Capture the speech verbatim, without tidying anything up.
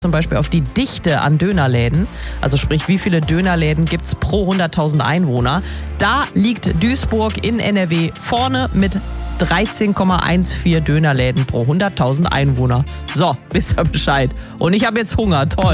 zum Beispiel auf die Dichte an Dönerläden, also sprich, wie viele Dönerläden gibt es pro hunderttausend Einwohner. Da liegt Duisburg in N R W vorne mit dreizehn Komma vierzehn Dönerläden pro hunderttausend Einwohner. So, wisst ihr Bescheid. Und ich habe jetzt Hunger, toll.